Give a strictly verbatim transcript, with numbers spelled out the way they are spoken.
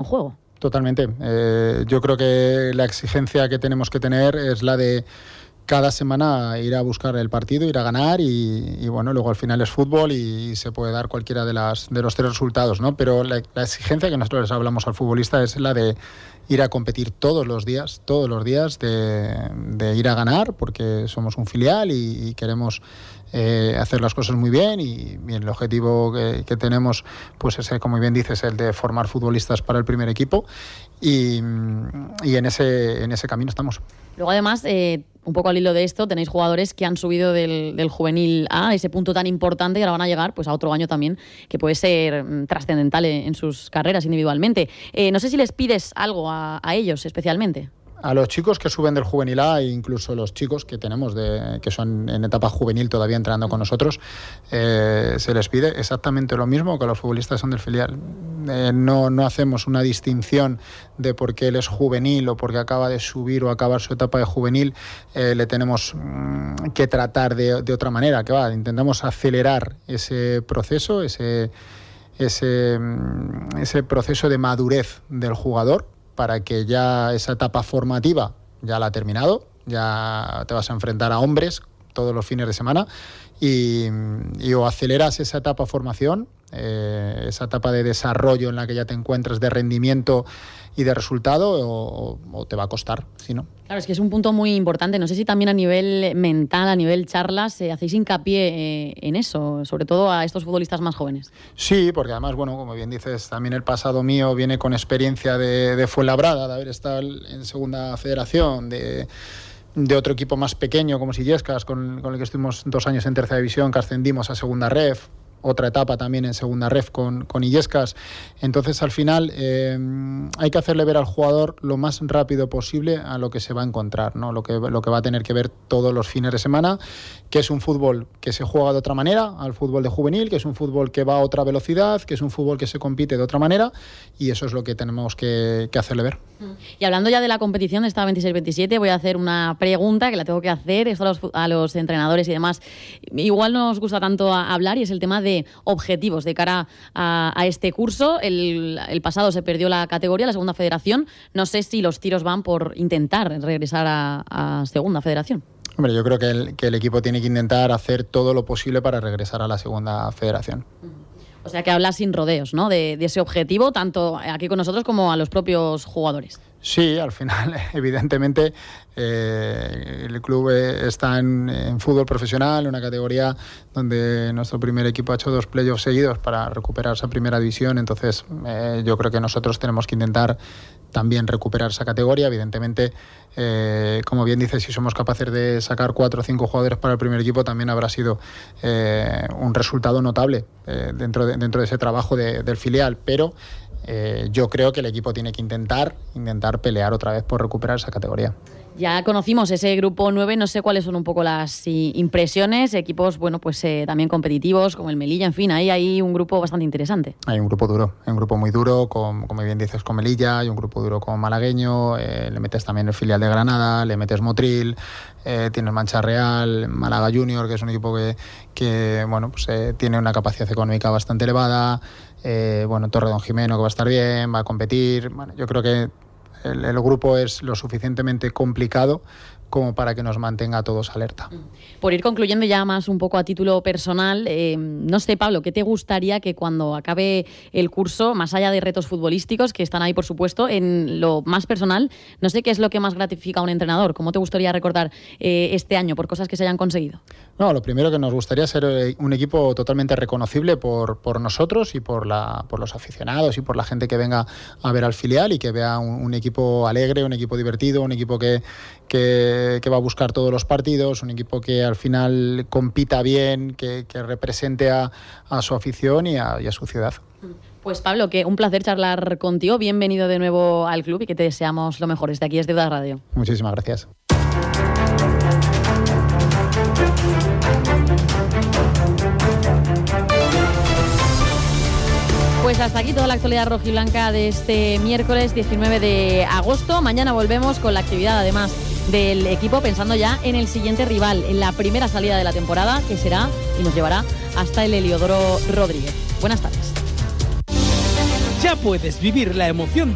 juego. Totalmente. Eh, yo creo que la exigencia que tenemos que tener es la de cada semana ir a buscar el partido, ir a ganar y, y bueno, luego al final es fútbol y, y se puede dar cualquiera de las de los tres resultados, ¿no? Pero la, la exigencia que nosotros les hablamos al futbolista es la de ir a competir todos los días, todos los días, de, de ir a ganar, porque somos un filial y, y queremos eh, hacer las cosas muy bien y, y el objetivo que, que tenemos, pues es, como bien dices, el de formar futbolistas para el primer equipo y, y en ese en ese camino estamos. Luego, además, eh, un poco al hilo de esto, tenéis jugadores que han subido del, del juvenil A, ese punto tan importante, y ahora van a llegar pues, a otro año también que puede ser mm, trascendental en, en sus carreras individualmente. Eh, no sé si les pides algo a, a ellos especialmente. A los chicos que suben del juvenil A, e incluso los chicos que tenemos de, que son en etapa juvenil todavía entrenando con nosotros, eh, se les pide exactamente lo mismo que a los futbolistas que son del filial. Eh, no, no hacemos una distinción de por qué él es juvenil o porque acaba de subir o acabar su etapa de juvenil, eh, le tenemos mm, que tratar de, de otra manera, que va, intentamos acelerar ese proceso, ese, ese, ese proceso de madurez del jugador, para que ya esa etapa formativa ya la ha terminado, ya te vas a enfrentar a hombres todos los fines de semana y, y o aceleras esa etapa de formación, eh, esa etapa de desarrollo en la que ya te encuentras de rendimiento y de resultado o, o te va a costar, si no. Claro, es que es un punto muy importante. No sé si también a nivel mental, a nivel charlas, eh, hacéis hincapié eh, en eso, sobre todo a estos futbolistas más jóvenes. Sí, porque además, bueno, como bien dices, también el pasado mío viene con experiencia de, de Fuenlabrada, de haber estado en segunda federación, de, de otro equipo más pequeño como Sillescas, con, con el que estuvimos dos años en tercera división, que ascendimos a segunda ref, otra etapa también en segunda ref con, con Illescas. Entonces, al final, eh, hay que hacerle ver al jugador lo más rápido posible a lo que se va a encontrar, ¿no? Lo que, lo que va a tener que ver todos los fines de semana, que es un fútbol que se juega de otra manera al fútbol de juvenil, que es un fútbol que va a otra velocidad, que es un fútbol que se compite de otra manera, y eso es lo que tenemos que, que hacerle ver. Y hablando ya de la competición de esta veintiséis veintisiete, voy a hacer una pregunta que la tengo que hacer, esto a los, a los entrenadores y demás. Igual no os gusta tanto a, hablar, y es el tema de de objetivos de cara a, a este curso. El, el pasado se perdió la categoría, la segunda federación. No sé si los tiros van por intentar regresar a, a segunda federación. Hombre, yo creo que el, que el equipo tiene que intentar hacer todo lo posible para regresar a la segunda federación. O sea que hablas sin rodeos, ¿no? De, de ese objetivo, tanto aquí con nosotros como a los propios jugadores. Sí, al final, evidentemente, eh, el club está en, en fútbol profesional, una categoría donde nuestro primer equipo ha hecho dos playoffs seguidos para recuperar esa primera división. Entonces, eh, yo creo que nosotros tenemos que intentar también recuperar esa categoría. Evidentemente, eh, como bien dices, si somos capaces de sacar cuatro o cinco jugadores para el primer equipo, también habrá sido eh, un resultado notable eh, dentro, de, dentro de ese trabajo de, del filial. Pero eh, yo creo que el equipo tiene que intentar, intentar pelear otra vez por recuperar esa categoría. Ya conocimos ese grupo nueve, no sé cuáles son un poco las impresiones, equipos bueno pues eh, también competitivos como el Melilla, en fin, ahí hay un grupo bastante interesante. Hay un grupo duro, hay un grupo muy duro, con, como bien dices, con Melilla, hay un grupo duro con Malagueño, eh, le metes también el filial de Granada, le metes Motril, eh, tienes Mancha Real, Málaga Junior, que es un equipo que, que bueno pues eh, tiene una capacidad económica bastante elevada, eh, bueno, Torredón Jimeno, que va a estar bien, va a competir. Bueno, yo creo que El, el grupo es lo suficientemente complicado como para que nos mantenga a todos alerta. Por ir concluyendo ya más un poco a título personal, eh, no sé, Pablo, ¿qué te gustaría que cuando acabe el curso, más allá de retos futbolísticos, que están ahí por supuesto, en lo más personal, no sé qué es lo que más gratifica a un entrenador? ¿Cómo te gustaría recordar eh, este año por cosas que se hayan conseguido? No, lo primero que nos gustaría es ser un equipo totalmente reconocible por, por nosotros y por, la, por los aficionados y por la gente que venga a ver al filial y que vea un, un equipo alegre, un equipo divertido, un equipo que, que, que va a buscar todos los partidos, un equipo que al final compita bien, que, que represente a, a su afición y a, y a su ciudad. Pues Pablo, que un placer charlar contigo, bienvenido de nuevo al club y que te deseamos lo mejor. Desde aquí, desde Deuda Radio. Muchísimas gracias. Pues hasta aquí toda la actualidad rojiblanca de este miércoles diecinueve de agosto. Mañana volvemos con la actividad además del equipo, pensando ya en el siguiente rival, en la primera salida de la temporada, que será y nos llevará hasta el Heliodoro Rodríguez. Buenas tardes. Ya puedes vivir la emoción de